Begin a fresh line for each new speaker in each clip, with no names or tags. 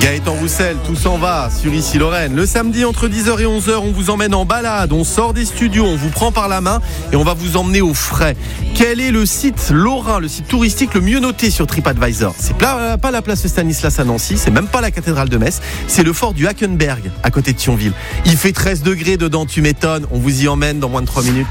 Gaëtan Roussel, tout s'en va sur Ici Lorraine. Le samedi entre 10h et 11h, on vous emmène en balade, on sort des studios, on vous prend par la main et on va vous emmener au frais. Quel est le site lorrain, le site touristique le mieux noté sur TripAdvisor ? C'est pas la place Stanislas à Nancy, c'est même pas la cathédrale de Metz, c'est le fort du Hackenberg à côté de Thionville. Il fait 13 degrés dedans, tu m'étonnes, on vous y emmène dans moins de 3 minutes.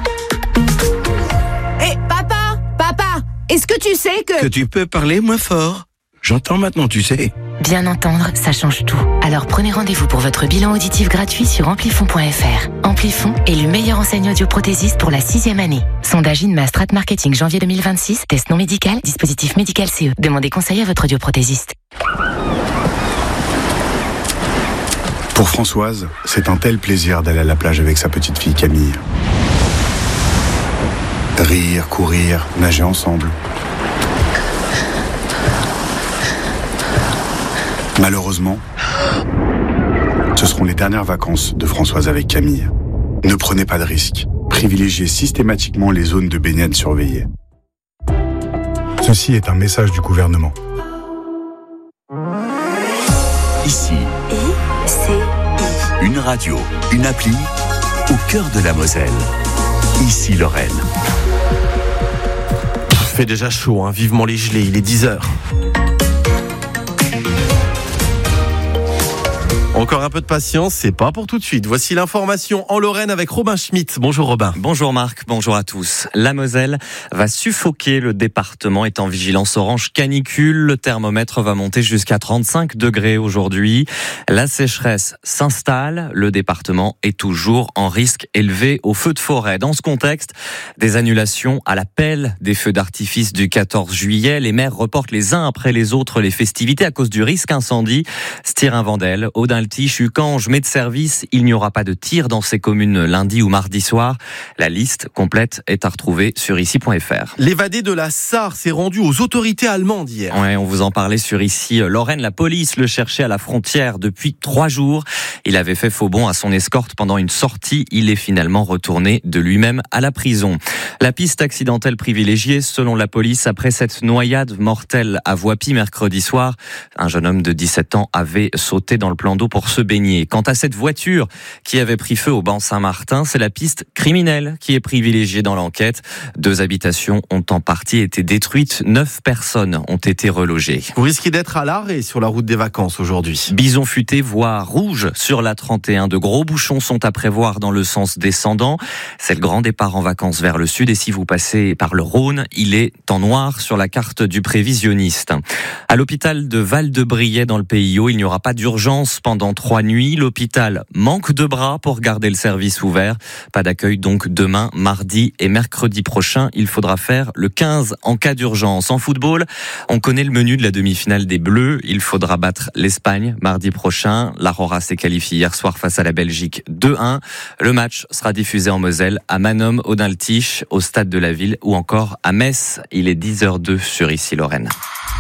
Hé, papa, est-ce que tu sais que
tu peux parler moins fort ? J'entends maintenant, tu sais.
Bien entendre, ça change tout. Alors prenez rendez-vous pour votre bilan auditif gratuit sur Amplifon.fr. Amplifon est le meilleur enseigne audioprothésiste pour la 6e année. Sondage INMA Strat Marketing janvier 2026. Test non médical, dispositif médical CE. Demandez conseil à votre audioprothésiste.
Pour Françoise, c'est un tel plaisir d'aller à la plage avec sa petite fille Camille. Rire, courir, nager ensemble. Malheureusement, ce seront les dernières vacances de Françoise avec Camille. Ne prenez pas de risques. Privilégiez systématiquement les zones de baignade surveillées. Ceci est un message du gouvernement.
Ici, une radio, une appli, au cœur de la Moselle. Ici Lorraine.
Il fait déjà chaud, hein. Vivement les gelées, il est 10h. Encore un peu de patience, c'est pas pour tout de suite. Voici l'information en Lorraine avec Robin Schmitt. Bonjour Robin.
Bonjour Marc, bonjour à tous. La Moselle va suffoquer, le département est en vigilance orange canicule. Le thermomètre va monter jusqu'à 35 degrés aujourd'hui. La sécheresse s'installe, le département est toujours en risque élevé au feu de forêt. Dans ce contexte, des annulations à l'appel des feux d'artifice du 14 juillet. Les maires reportent les uns après les autres les festivités à cause du risque incendie. Stirin-Vendel, Audin-le-Tiche, Ucange, met de service. Il n'y aura pas de tir dans ces communes lundi ou mardi soir. La liste complète est à retrouver sur ici.fr.
L'évadé de la Sarre s'est rendu aux autorités allemandes hier.
Ouais, on vous en parlait sur Ici Lorraine. La police le cherchait à la frontière depuis 3 jours. Il avait fait faux bond à son escorte pendant une sortie. Il est finalement retourné de lui-même à la prison. La piste accidentelle privilégiée selon la police après cette noyade mortelle à Voipy mercredi soir. Un jeune homme de 17 ans avait sauté dans le plan d'eau pour se baigner. Quant à cette voiture qui avait pris feu au banc Saint-Martin, c'est la piste criminelle qui est privilégiée dans l'enquête. 2 habitations ont en partie été détruites. 9 personnes ont été relogées.
Vous risquez d'être à l'arrêt sur la route des vacances aujourd'hui.
Bison futé, voie rouge sur la 31. De gros bouchons sont à prévoir dans le sens descendant. C'est le grand départ en vacances vers le sud. Et si vous passez par le Rhône, il est en noir sur la carte du prévisionniste. À l'hôpital de Val-de-Briey dans le Pays-Haut, il n'y aura pas d'urgence pendant 3 nuits. L'hôpital manque de bras pour garder le service ouvert. Pas d'accueil donc demain, mardi et mercredi prochain. Il faudra faire le 15 en cas d'urgence. En football, on connaît le menu de la demi-finale des Bleus. Il faudra battre l'Espagne mardi prochain. L'Aurora s'est qualifiée hier soir face à la Belgique 2-1. Le match sera diffusé en Moselle, à Manom, Audin-le-Tiche, au stade de la ville ou encore à Metz. Il est 10h02 sur Ici Lorraine.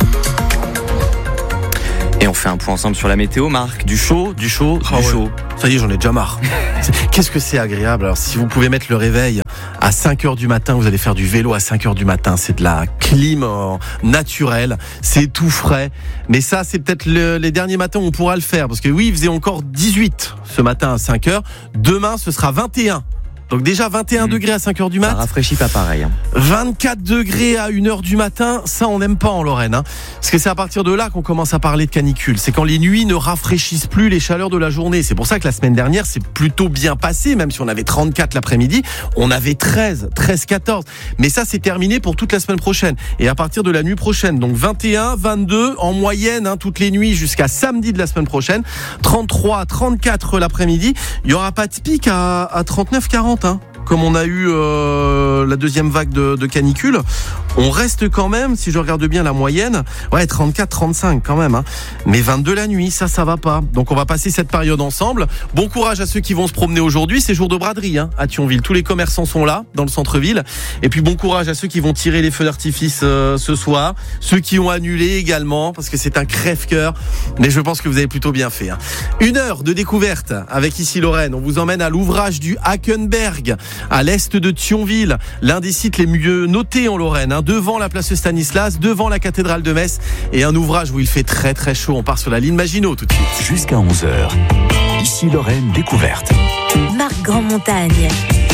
Et on fait un point ensemble sur la météo, Marc. Du chaud.
Ça y est, j'en ai déjà marre. Qu'est-ce que c'est agréable. Alors, si vous pouvez mettre le réveil à 5h du matin, vous allez faire du vélo à 5h du matin. C'est de la clim naturelle. C'est tout frais. Mais ça, c'est peut-être les derniers matins où on pourra le faire. Parce que oui, il faisait encore 18 ce matin à 5h. Demain, ce sera 21. Donc déjà 21 degrés à 5h du mat.
Ça rafraîchit pas pareil.
24 degrés à 1h du matin, ça on n'aime pas en Lorraine. Parce que c'est à partir de là qu'on commence à parler de canicule. C'est quand les nuits ne rafraîchissent plus les chaleurs de la journée. C'est pour ça que la semaine dernière, c'est plutôt bien passé. Même si on avait 34 l'après-midi, on avait 13, 14. Mais ça, c'est terminé pour toute la semaine prochaine. Et à partir de la nuit prochaine, donc 21, 22 en moyenne, toutes les nuits jusqu'à samedi de la semaine prochaine. 33, 34 l'après-midi. Il n'y aura pas de pic à 39, 40. Comme on a eu la deuxième vague de canicule, on reste quand même, si je regarde bien la moyenne, 34, 35 quand même. Mais 22 la nuit, ça va pas. Donc on va passer cette période ensemble. Bon courage à ceux qui vont se promener aujourd'hui. C'est jour de braderie à Thionville. Tous les commerçants sont là, dans le centre-ville. Et puis bon courage à ceux qui vont tirer les feux d'artifice ce soir. Ceux qui ont annulé également, parce que c'est un crève-cœur. Mais je pense que vous avez plutôt bien fait. 1 heure de découverte avec Ici Lorraine. On vous emmène à l'ouvrage du Hackenberg, à l'est de Thionville. L'un des sites les mieux notés en Lorraine. devant la place Stanislas, devant la cathédrale de Metz, et un ouvrage où il fait très très chaud. On part sur la ligne Maginot tout de suite.
Jusqu'à 11h. Ici Lorraine découverte.
Marc Grandmontagne.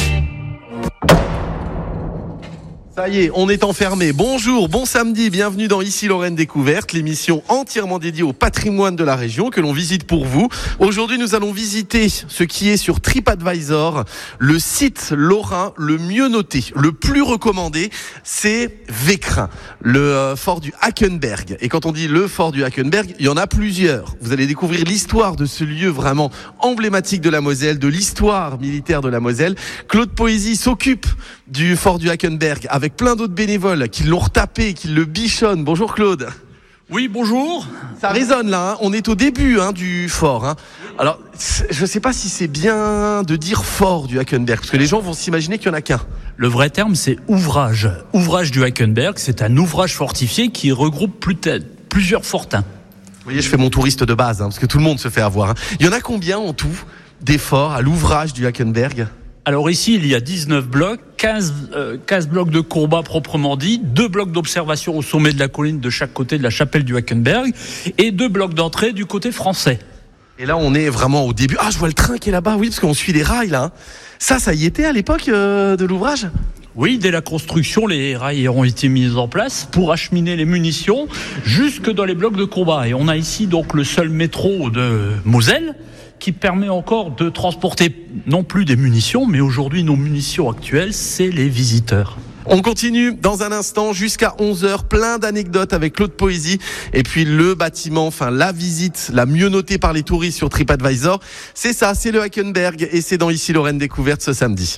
Ça y est, on est enfermé. Bonjour, bon samedi, bienvenue dans Ici Lorraine Découverte, l'émission entièrement dédiée au patrimoine de la région que l'on visite pour vous. Aujourd'hui, nous allons visiter ce qui est sur TripAdvisor, le site lorrain le mieux noté, le plus recommandé, c'est Vécrin, le fort du Hackenberg. Et quand on dit le fort du Hackenberg, il y en a plusieurs. Vous allez découvrir l'histoire de ce lieu vraiment emblématique de la Moselle, de l'histoire militaire de la Moselle. Claude Poésy s'occupe du fort du Hackenberg avec plein d'autres bénévoles qui l'ont retapé, qui le bichonnent. Bonjour Claude.
Oui, bonjour.
Ça résonne là, hein. On est au début du fort. Hein. Alors, je ne sais pas si c'est bien de dire fort du Hackenberg, parce que les gens vont s'imaginer qu'il n'y en a qu'un.
Le vrai terme, c'est ouvrage. Ouvrage du Hackenberg, c'est un ouvrage fortifié qui regroupe plusieurs fortins.
Vous voyez, je fais mon touriste de base, parce que tout le monde se fait avoir. Hein. Il y en a combien en tout des forts à l'ouvrage du Hackenberg ?
Alors ici, il y a 19 blocs, 15 blocs de combat proprement dit, 2 blocs d'observation au sommet de la colline de chaque côté de la chapelle du Hackenberg et 2 blocs d'entrée du côté français.
Et là, on est vraiment au début. Ah, je vois le train qui est là-bas, oui, parce qu'on suit les rails là. Ça y était à l'époque de l'ouvrage ?
Oui, dès la construction, les rails ont été mis en place pour acheminer les munitions jusque dans les blocs de combat. Et on a ici donc le seul métro de Moselle qui permet encore de transporter non plus des munitions, mais aujourd'hui nos munitions actuelles, c'est les visiteurs.
On continue dans un instant jusqu'à 11h, plein d'anecdotes avec Claude Poésy et puis le bâtiment, la visite la mieux notée par les touristes sur TripAdvisor. C'est ça, c'est le Hackenberg et c'est dans Ici Lorraine Découverte ce samedi.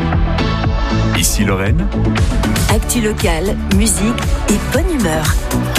Ici Lorraine.
Actu locale, musique et bonne humeur.